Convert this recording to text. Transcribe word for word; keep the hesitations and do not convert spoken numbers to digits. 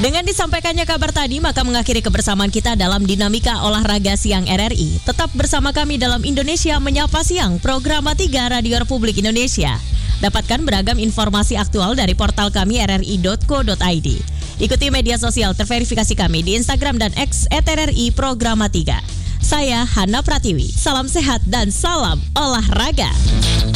Dengan disampaikannya kabar tadi, maka mengakhiri kebersamaan kita dalam Dinamika Olahraga Siang R R I. Tetap bersama kami dalam Indonesia Menyapa Siang, program tiga Radio Republik Indonesia. Dapatkan beragam informasi aktual dari portal kami r r i dot co dot i d. Ikuti media sosial terverifikasi kami di Instagram dan X et r r i Programa tiga. Saya Hana Pratiwi, salam sehat dan salam olahraga.